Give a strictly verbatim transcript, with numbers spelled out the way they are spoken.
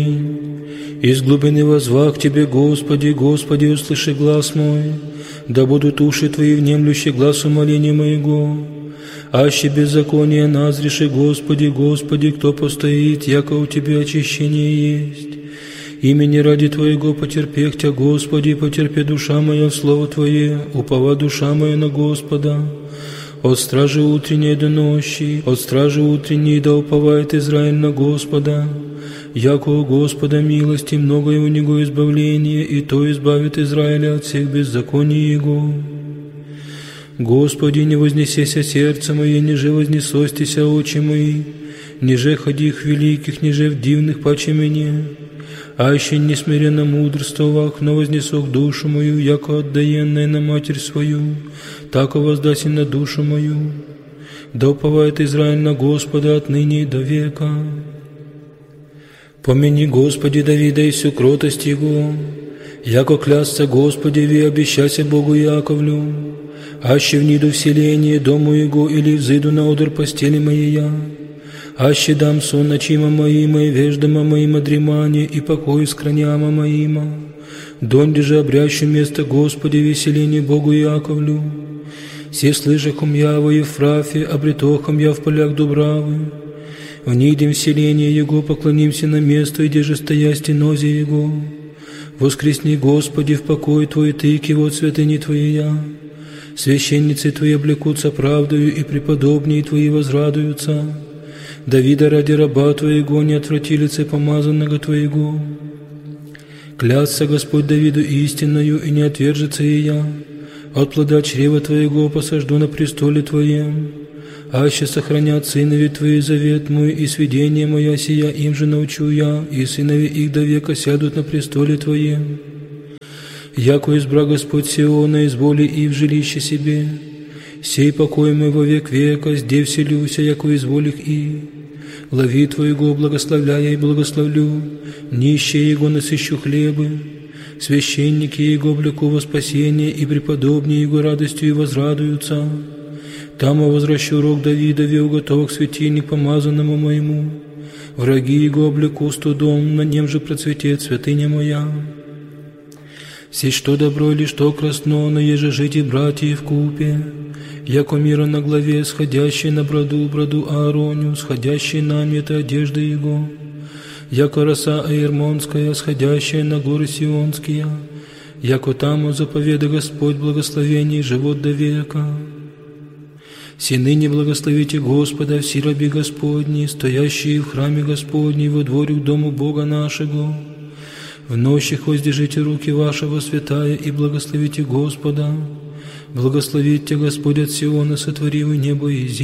Из глубины воззвах Тебе, Господи, Господи, услыши глас мой, да будут уши Твои внемлющие гласу моления моего. Аще беззаконие назреши, Господи, Господи, кто постоит, яко у Тебя очищение есть. Имени ради Твоего потерпех Тя, Господи, потерпи душа моя в слово Твое, упова душа моя на Господа. От стражи утренней до ночи, от стражи утренней да уповает Израиль на Господа. Яко у Господа милости, многое у Него избавление, и то избавит Израиля от всех беззаконий Его. Господи, не вознесеся сердце мое, ниже вознесостися очи мои, ниже ходих великих, ниже в дивных паче мне. Аще несмиренно мудрствовах, но вознесох душу мою, яко отдаенная на матерь свою, тако воздаси на душу мою. Да уповает Израиль на Господа отныне и до века. Помяни, Господи, Давида и всю кротость Его, яко клясться Господи, ви обещайся Богу Яковлю, аще вниду вселение дому Его или взыду на одр постели моей, аще дам сон ночима моима и веждама моима дремание и покой скраняма моима, донде же обрящу место Господи веселение Богу Яковлю. Все слышахом я во Ефрафе, обретохом я в полях Дубравы. Внидем вселение Его, поклонимся на место, где же стоя стенозе Его. Воскресни, Господи, в покой Твой, Ты, кивот святыни Твоя. Священницы Твои облекутся правдою, и преподобнее Твои возрадуются. Давида ради раба Твоего не отврати лице помазанного Твоего. Клятся Господь Давиду истинною, и не отвержется и я. От плода чрева Твоего посажду на престоле Твоем. Аще сохранят сынови Твои завет мой, и сведение моя сия им же научу я, и сынови их до века сядут на престоле Твоем. Яко избра Господь Сиона из воли и в жилище себе, сей покой мой во век века, здесь вселюся, яко изволих и. Лови Твоего благословляя и благословлю, нищие Его насыщу хлебы, священники Его облеку во спасение, и преподобнее Его радостью и возрадуются. Там я возвращу рог Давидове, уготовок светильник помазанному моему. Враги Его облеку студом, на нем же процветет святыня моя. Все что добро или что красно, но еже жить и братья вкупе. Яко мира на главе, сходящий на броду, броду Аароню, сходящий на мета одежды Его. Яко роса Аермонская, сходящая на горы Сионские. Яко там заповеда Господь благословений, живот до века. Все ныне благословите Господа, все раби Господни, стоящие в храме Господней, во дворе к дому Бога нашего. В нощах воздержите руки вашего святая и благословите Господа. Благословите Господь от Сиона, сотворивший небо и землю.